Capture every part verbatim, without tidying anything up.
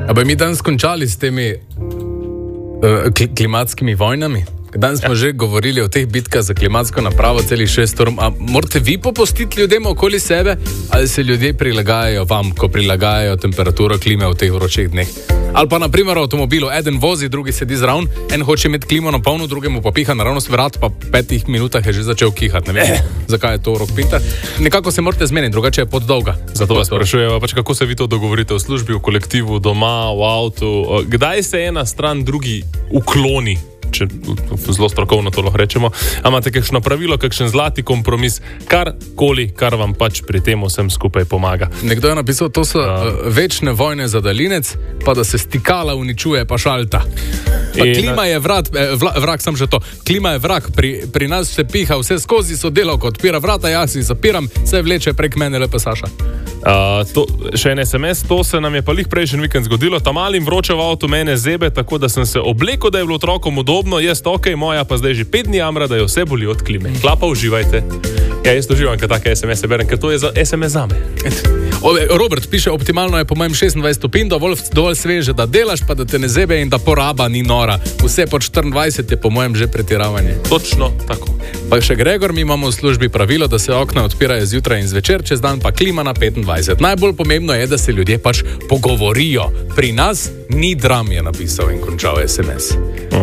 A bi mi danes končali s temi uh, kl- klimatskimi vojnami? Danes smo ja. že govorili o teh bitkah za klimatsko napravo celih šest ur. A morate vi popustiti ljudem okoli sebe, ali se ljudje prilagajajo vam, ko prilagajajo temperaturo klime v teh vročih dneh? Ali pa, na primer, v avtomobilu eden vozi, drugi sedi zraven, en hoče imeti klimo na polno, drugemu pa piha naravnost vrat, pa v petih minutah je že začel kihati. Ne vem, zakaj je to rok pinta. Nekako se morate zmeniti, drugače je pot dolga. Zato vas sprašujem, pač kako se vi to dogovorite v službi, v kolektivu, doma, v avtu. Kdaj se ena stran drugi ukloni? Če zelo strokovno to lahko rečemo, a imate kakšno pravilo, kakšen zlati kompromis, karkoli, kar vam pač pri tem vsem skupaj pomaga. Nekdo je napisal, to so uh, večne vojne za daljinec, pa da se stikala uničuje pa šalta. Pa in, klima je vrat, eh, vla, vrak sem že to, klima je vrak, pri, pri nas se piha vse skozi, so delavko odpira vrata, jaz si zapiram, se vleče prek mene lepa Saša. Uh, to, še en es em es, to se nam je pa lih prejšnji vikend zgodilo, ta malim vroče v avtu mene zebe, tako da sem se oblekel, da je bilo otrokom udobno, jaz ok, moja pa zdaj že pet dni jamra, da jo vse boli od klime. Klapa, uživajte. Ja, jaz uživam, kad take es em es-e berem, ker to je za es em es zame. Robert piše, optimalno je po mojem šestindvajset stopinj, dovolj, dovolj sveže, da delaš, pa da te ne zebe in da poraba ni nora. Vse pod štiriindvajset je po mojem že pretiravanje. Točno tako. Pa še Gregor, mi imamo v službi pravilo, da se okna odpirajo zjutraj in zvečer, čez dan pa klima na petindvajset. Najbolj pomembno je, da se ljudje pač pogovorijo. Pri nas ni dram, je napisal in končal es em es.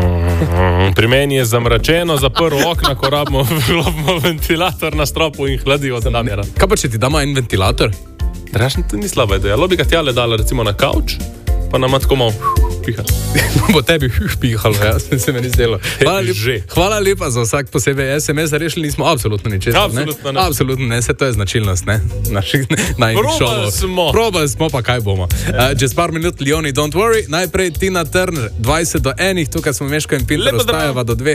Mm, pri meni je zamračeno, zaprl okna, ko rabimo ventilator na stropu in hladijo za namera. Kaj pa če ti damo en ventilator? Dražno, to ni slaba ideja. Lo bi ga tjale dala recimo na kauč, pa nam tako malo piha. Bo tebi pihalo, ja, se mi ni zdelo. Hvala, lep, hvala lepa za vsak posebej es em es, rešili nismo absolutno ničesar. Absolutno ne. Absolutno ne, se to je značilnost, ne? Naših najnih šovov. Probali smo. Probali smo, pa kaj bomo. Uh, čez par minut Leoni, don't worry. Najprej Tina Turner, dvajset do enih, tukaj smo Meško in Pinter, ostajava do dveh.